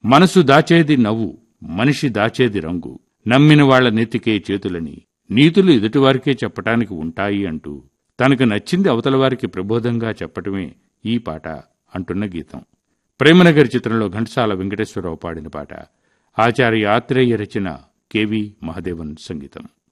మనసు దాచేది నవ్వు, మనిషి దాచేది రంగు, నమ్మిన వాళ్ల నెత్తికే చేతులని, నీతులు ఎదుటివారికే చెప్పటానికి ఉంటాయి అంటూ తనకు నచ్చింది అవతలవారికి ప్రబోధంగా చెప్పటమే ఈ పాట అంటున్న గీతం. ప్రేమనగర్ చిత్రంలో ఘంటసాల వెంకటేశ్వరరావు పాడిన పాట. ఆచార్య ఆత్రేయ రచన, కెవి మహదేవన్ సంగీతం.